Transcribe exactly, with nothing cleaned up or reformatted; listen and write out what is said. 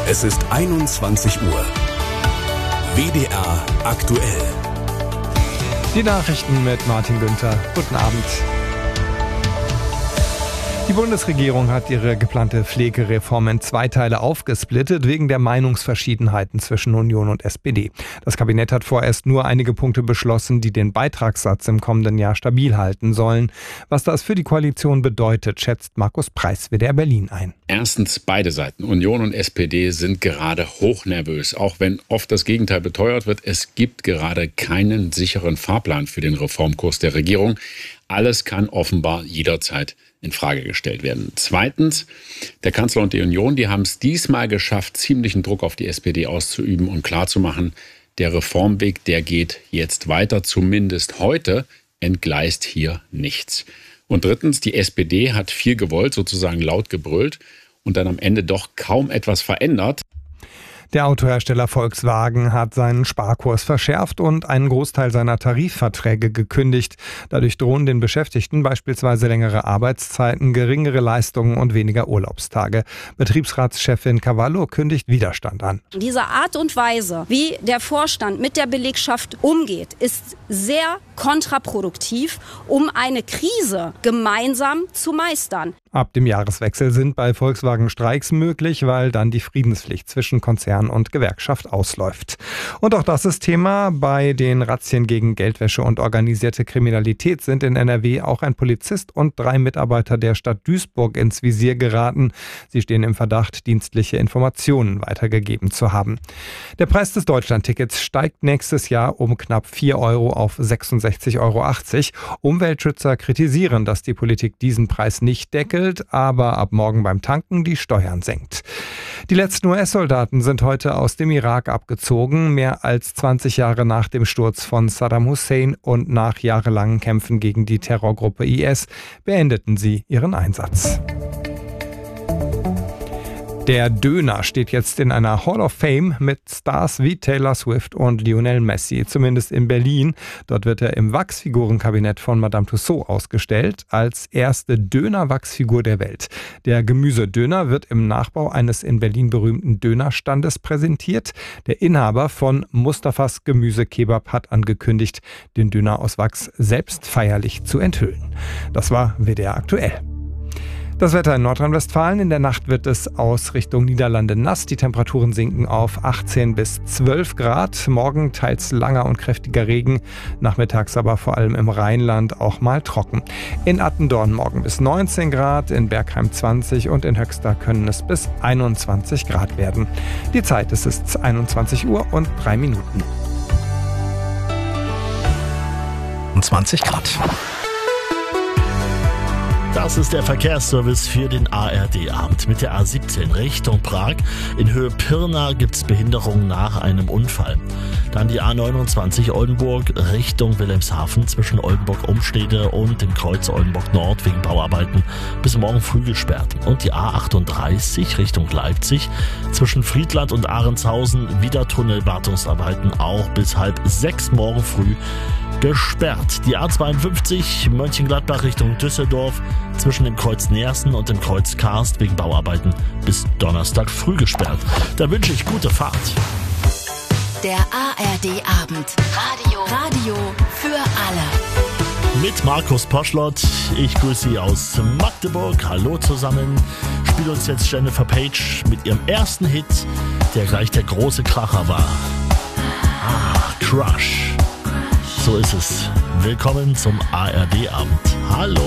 Es ist einundzwanzig Uhr. W D R aktuell. Die Nachrichten mit Martin Günther. Guten Abend. Die Bundesregierung hat ihre geplante Pflegereform in zwei Teile aufgesplittet, wegen der Meinungsverschiedenheiten zwischen Union und S P D. Das Kabinett hat vorerst nur einige Punkte beschlossen, die den Beitragssatz im kommenden Jahr stabil halten sollen. Was das für die Koalition bedeutet, schätzt Markus Preis, W D R Berlin, ein. Erstens, beide Seiten, Union und S P D, sind gerade hochnervös. Auch wenn oft das Gegenteil beteuert wird, es gibt gerade keinen sicheren Fahrplan für den Reformkurs der Regierung. Alles kann offenbar jederzeit in Frage gestellt werden. Zweitens, der Kanzler und die Union, die haben es diesmal geschafft, ziemlichen Druck auf die S P D auszuüben und klarzumachen, der Reformweg, der geht jetzt weiter, zumindest heute entgleist hier nichts. Und drittens, die S P D hat viel gewollt, sozusagen laut gebrüllt und dann am Ende doch kaum etwas verändert. Der Autohersteller Volkswagen hat seinen Sparkurs verschärft und einen Großteil seiner Tarifverträge gekündigt. Dadurch drohen den Beschäftigten beispielsweise längere Arbeitszeiten, geringere Leistungen und weniger Urlaubstage. Betriebsratschefin Cavallo kündigt Widerstand an. Diese Art und Weise, wie der Vorstand mit der Belegschaft umgeht, ist sehr kontraproduktiv, um eine Krise gemeinsam zu meistern. Ab dem Jahreswechsel sind bei Volkswagen Streiks möglich, weil dann die Friedenspflicht zwischen Konzern und Gewerkschaft ausläuft. Und auch das ist Thema. Bei den Razzien gegen Geldwäsche und organisierte Kriminalität sind in N R W auch ein Polizist und drei Mitarbeiter der Stadt Duisburg ins Visier geraten. Sie stehen im Verdacht, dienstliche Informationen weitergegeben zu haben. Der Preis des Deutschlandtickets steigt nächstes Jahr um knapp vier Euro auf sechsundsechzig Euro achtzig. Umweltschützer kritisieren, dass die Politik diesen Preis nicht deckelt, aber ab morgen beim Tanken die Steuern senkt. Die letzten U S-Soldaten sind heute aus dem Irak abgezogen, mehr als zwanzig Jahre nach dem Sturz von Saddam Hussein und nach jahrelangen Kämpfen gegen die Terrorgruppe I S beendeten sie ihren Einsatz. Der Döner steht jetzt in einer Hall of Fame mit Stars wie Taylor Swift und Lionel Messi, zumindest in Berlin. Dort wird er im Wachsfigurenkabinett von Madame Tussauds ausgestellt, als erste Döner-Wachsfigur der Welt. Der Gemüsedöner wird im Nachbau eines in Berlin berühmten Dönerstandes präsentiert. Der Inhaber von Mustafas Gemüsekebab hat angekündigt, den Döner aus Wachs selbst feierlich zu enthüllen. Das war W D R aktuell. Das Wetter in Nordrhein-Westfalen. In der Nacht wird es aus Richtung Niederlande nass. Die Temperaturen sinken auf achtzehn bis zwölf Grad. Morgen teils langer und kräftiger Regen. Nachmittags aber vor allem im Rheinland auch mal trocken. In Attendorn morgen bis neunzehn Grad, in Bergheim zwanzig und in Höxter können es bis einundzwanzig Grad werden. Die Zeit, es ist einundzwanzig Uhr und drei Minuten. zwanzig Grad. Das ist der Verkehrsservice für den A R D-Abend mit der A siebzehn Richtung Prag. In Höhe Pirna gibt es Behinderungen nach einem Unfall. Dann die A neunundzwanzig Oldenburg Richtung Wilhelmshaven zwischen Oldenburg-Umstede und dem Kreuz Oldenburg Nord wegen Bauarbeiten bis morgen früh gesperrt. Und die A achtunddreißig Richtung Leipzig zwischen Friedland und Ahrenshausen wieder Tunnelwartungsarbeiten auch bis halb sechs morgen früh gesperrt. Die A zweiundfünfzig Mönchengladbach Richtung Düsseldorf zwischen dem Kreuz Neersten und dem Kreuz Karst wegen Bauarbeiten bis Donnerstag früh gesperrt. Da wünsche ich gute Fahrt. Der A R D-Abend. Radio. Radio für alle. Mit Markus Poschlott. Ich grüße Sie aus Magdeburg. Hallo zusammen. Spielt uns jetzt Jennifer Page mit ihrem ersten Hit, der gleich der große Kracher war. Ah, Crush. So ist es. Willkommen zum A R D-Abend. Hallo.